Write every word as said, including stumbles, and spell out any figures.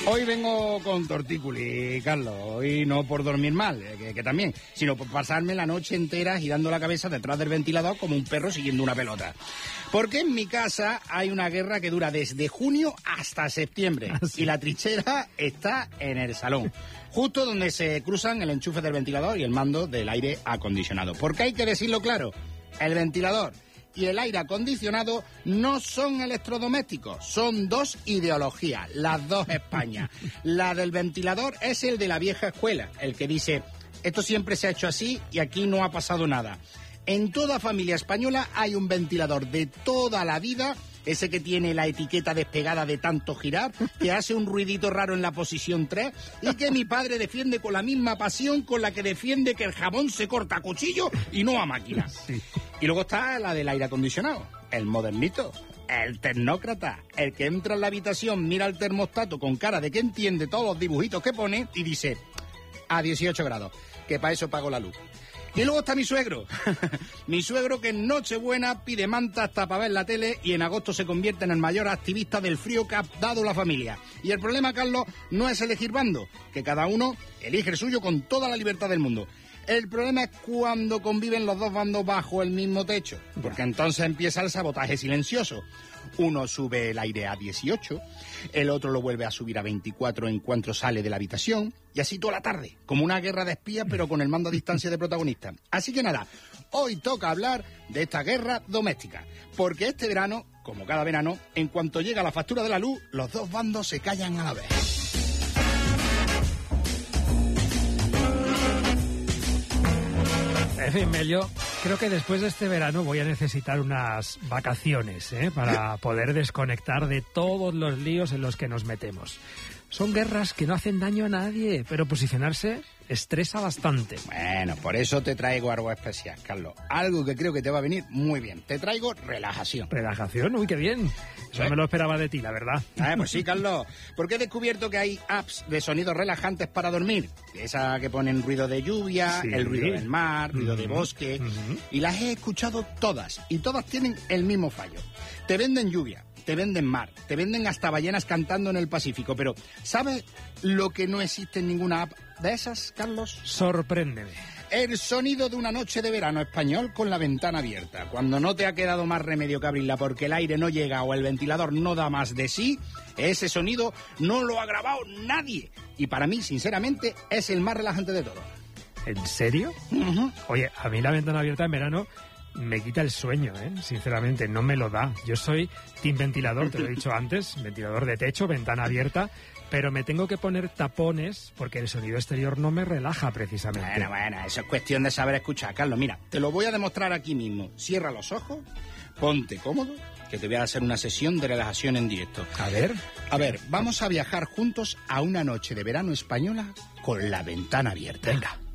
Hoy vengo con tortículi, Carlos, y no por dormir mal, que, que también, sino por pasarme la noche entera girando la cabeza detrás del ventilador como un perro siguiendo una pelota. Porque en mi casa hay una guerra que dura desde junio hasta septiembre, ¿Ah, sí? Y la trinchera está en el salón, justo donde se cruzan el enchufe del ventilador y el mando del aire acondicionado. Porque hay que decirlo claro, el ventilador y el aire acondicionado no son electrodomésticos, son dos ideologías, las dos Españas. La del ventilador es el de la vieja escuela, el que dice, esto siempre se ha hecho así y aquí no ha pasado nada. En toda familia española hay un ventilador de toda la vida, ese que tiene la etiqueta despegada de tanto girar, que hace un ruidito raro en la posición tres y que mi padre defiende con la misma pasión con la que defiende que el jabón se corta a cuchillo y no a máquina. Sí. Y luego está la del aire acondicionado, el modernito, el tecnócrata, el que entra en la habitación, mira el termostato con cara de que entiende todos los dibujitos que pone y dice, a dieciocho grados, que para eso pago la luz. Y luego está mi suegro, mi suegro que en Nochebuena pide manta hasta para ver la tele y en agosto se convierte en el mayor activista del frío que ha dado la familia. Y el problema, Carlos, no es elegir bando, que cada uno elige el suyo con toda la libertad del mundo. El problema es cuando conviven los dos bandos bajo el mismo techo, porque entonces empieza el sabotaje silencioso. Uno sube el aire a dieciocho, el otro lo vuelve a subir a veinticuatro en cuanto sale de la habitación, y así toda la tarde, como una guerra de espías, pero con el mando a distancia de protagonista. Así que nada, hoy toca hablar de esta guerra doméstica, porque este verano, como cada verano, en cuanto llega la factura de la luz, los dos bandos se callan a la vez. En fin, Mel, yo creo que después de este verano voy a necesitar unas vacaciones, ¿eh? Para poder desconectar de todos los líos en los que nos metemos. Son guerras que no hacen daño a nadie, pero posicionarse estresa bastante. Bueno, por eso te traigo algo especial, Carlos. Algo que creo que te va a venir muy bien. Te traigo relajación. ¿Relajación? Uy, qué bien. Eso ¿Eh? me lo esperaba de ti, la verdad. Ah, pues sí, Carlos. Porque he descubierto que hay apps de sonidos relajantes para dormir. Esa que ponen ruido de lluvia, sí. el ruido del mar, ruido uh-huh. de bosque. Uh-huh. Y las he escuchado todas. Y todas tienen el mismo fallo. Te venden lluvia. Te venden mar, te venden hasta ballenas cantando en el Pacífico, pero ¿sabes lo que no existe en ninguna app de esas, Carlos? Sorpréndeme. El sonido de una noche de verano español con la ventana abierta. Cuando no te ha quedado más remedio que abrirla porque el aire no llega o el ventilador no da más de sí, ese sonido no lo ha grabado nadie. Y para mí, sinceramente, es el más relajante de todos. ¿En serio? Uh-huh. Oye, a mí la ventana abierta en verano me quita el sueño, ¿eh? Sinceramente, no me lo da. Yo soy team ventilador, te lo he dicho antes, ventilador de techo, ventana abierta, pero me tengo que poner tapones porque el sonido exterior no me relaja precisamente. Bueno, bueno, eso es cuestión de saber escuchar, Carlos. Mira, te lo voy a demostrar aquí mismo. Cierra los ojos, ponte cómodo, que te voy a hacer una sesión de relajación en directo. A ver. A ver, vamos a viajar juntos a una noche de verano española con la ventana abierta. Venga.